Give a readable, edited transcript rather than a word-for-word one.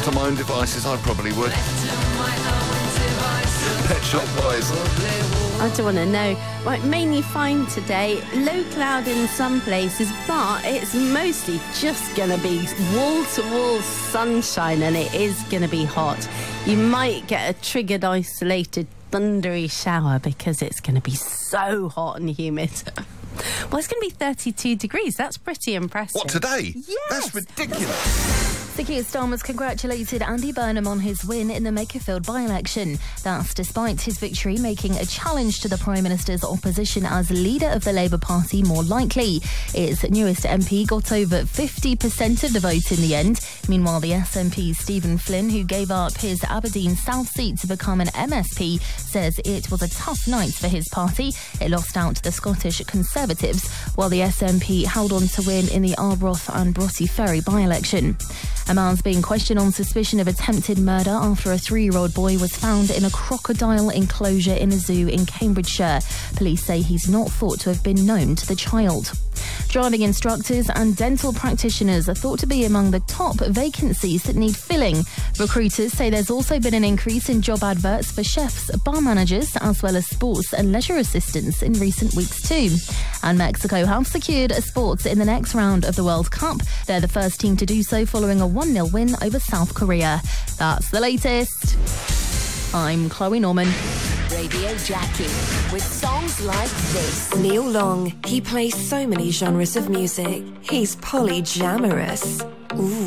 to my own devices, I probably would. Pet Shop Boys. I don't want to know. Right, mainly fine today. Low cloud in some places, but it's mostly just going to be wall-to-wall sunshine, and it is going to be hot. You might get a triggered, isolated, thundery shower because it's going to be so hot and humid. Well, it's going to be 32 degrees. That's pretty impressive. What, today? Yes. That's ridiculous. The Keir Starmer's congratulated Andy Burnham on his win in the Makerfield by-election. That's despite his victory making a challenge to the Prime Minister's opposition as leader of the Labour Party more likely. Its newest MP got over 50% of the vote in the end. Meanwhile, the SNP's Stephen Flynn, who gave up his Aberdeen South seat to become an MSP, says it was a tough night for his party. It lost out to the Scottish Conservatives, while the SNP held on to win in the Arbroath and Broughty Ferry by-election. A man's being questioned on suspicion of attempted murder after a 3-year-old boy was found in a crocodile enclosure in a zoo in Cambridgeshire. Police say he's not thought to have been known to the child. Driving instructors and dental practitioners are thought to be among the top vacancies that need filling. Recruiters say there's also been an increase in job adverts for chefs, bar managers, as well as sports and leisure assistants in recent weeks too. And Mexico have secured a spot in the next round of the World Cup. They're the first team to do so following a 1-0 win over South Korea. That's the latest. I'm Chloe Norman. Radio Jackie, with songs like this. Neil Long, he plays so many genres of music. He's polyamorous. Ooh.